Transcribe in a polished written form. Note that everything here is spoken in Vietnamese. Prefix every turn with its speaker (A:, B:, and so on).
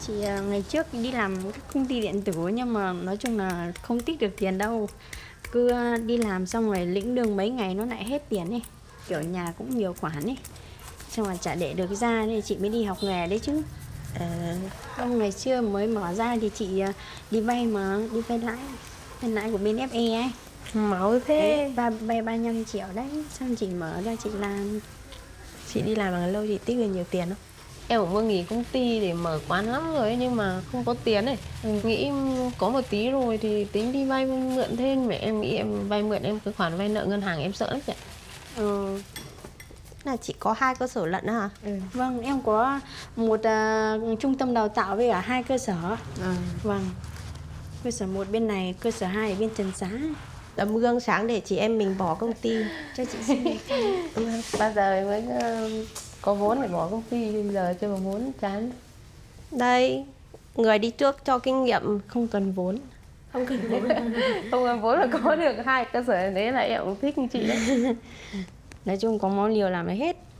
A: Chị ngày trước đi làm các công ty điện tử nhưng mà nói chung là không tích được tiền đâu. Cứ đi làm xong rồi lĩnh lương mấy ngày nó lại hết tiền ấy. Kiểu nhà cũng nhiều khoản ấy. Xong rồi chả để được ra nên chị mới đi học nghề đấy chứ. Không, ngày xưa mới mở ra thì chị đi vay mà, đi vay lãi. Vay lãi của bên FE ấy.
B: Máu thế.
A: Vay 35 triệu đấy. Xong chị mở ra chị làm.
B: Chị đi làm bằng lâu chị tích được nhiều tiền không? Em cũng vừa nghỉ công ty để mở quán lắm rồi ấy, nhưng mà không có tiền ấy. Nghĩ có một tí rồi thì tính đi vay mượn thêm. Mẹ em nghĩ em vay mượn em cái khoản vay nợ ngân hàng em sợ lắm chị ạ.
C: Là chị có 2 cơ sở lận hả?
A: Vâng, em có một trung tâm đào tạo với cả 2 cơ sở. Vâng. Cơ sở 1 bên này, cơ sở 2 ở bên Trần Xá.
C: Tấm gương sáng để chị em mình bỏ công ty.
A: Cho chị xin được không?
B: Bao giờ mới có vốn để bỏ công ty, bây giờ chưa có vốn chán.
C: Đây, người đi trước cho kinh nghiệm.
A: Không cần vốn.
C: Không cần vốn.
B: Không cần vốn là có được 2 cơ sở đấy là em cũng thích như chị đấy.
A: Nói chung có máu liều làm là hết.